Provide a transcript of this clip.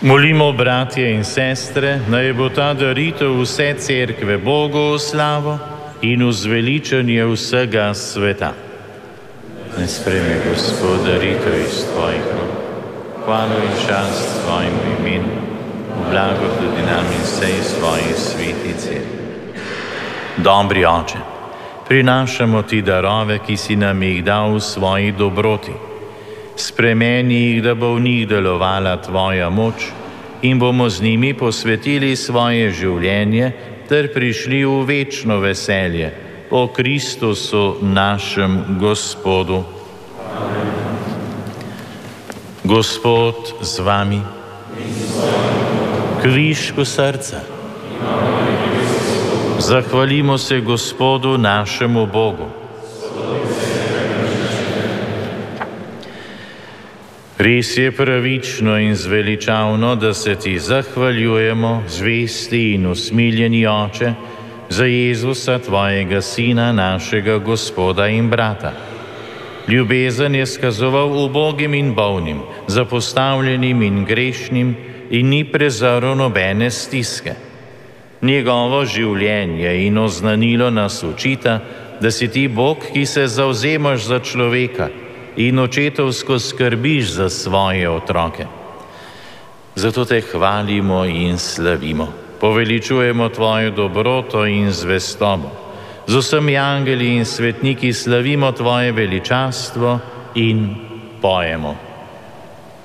Molimo, bratje in sestre, naj bo ta daritev vse cerkve Bogu v slavo in v zveličanje vsega sveta. Naj sprejme Gospod daritev iz tvojih rok, hvalo in čast tvojemu imenu, v blago tudi nam in vsej svoji sveti cerkvi. Dobri Oče, prinašamo ti darove, ki si nam jih dal v svoji dobroti. Spremeni jih, da bo v njih delovala tvoja moč in bomo z njimi posvetili svoje življenje ter prišli v večno veselje po Kristusu našem Gospodu. Gospod z vami, kvišku srca. Zahvalimo se Gospodu našemu Bogu. Res je pravično in zveličavno, da se ti zahvaljujemo, zvesti in usmiljeni Oče, za Jezusa, tvojega Sina, našega Gospoda in brata. Ljubezen je skazoval ubogim in bolnim, zapostavljenim in grešnim in ni prezrl nobene stiske. Njegovo življenje in oznanilo nas učita, da si ti Bog, ki se zavzemaš za človeka in očetovsko skrbiš za svoje otroke. Zato te hvalimo in slavimo. Poveličujemo tvojo dobroto in zvestobo. Z vsemi angeli in svetniki slavimo tvoje veličastvo in pojemo.